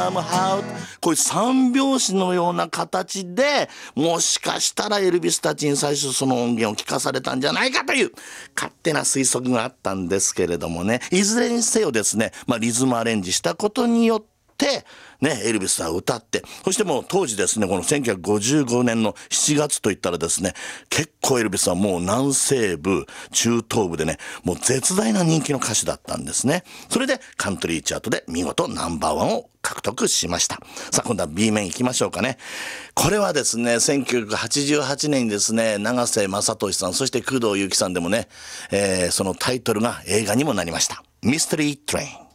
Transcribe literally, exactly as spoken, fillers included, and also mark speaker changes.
Speaker 1: こういう三拍子のような形で、もしかしたらエルビスたちに最初その音源を聞かされたんじゃないかという勝手な推測があったんですけれどもね、いずれにせよですね、まあ、リズムアレンジしたことによってね、エルビスは歌って、そしてもう当時ですね、このせんきゅうひゃくごじゅうごねんのしちがつといったらですね、結構エルビスはもう南西部中東部でね、もう絶大な人気の歌手だったんですね。それでカントリーチャートで見事ナンバーワンを獲得しました。さあ今度は ビー 面いきましょうかね。これはですね、せんきゅうひゃくはちじゅうはちねんにですね、永瀬正敏さん、そして工藤由紀さんでもね、えー、そのタイトルが映画にもなりました。ミステリー・トレイン。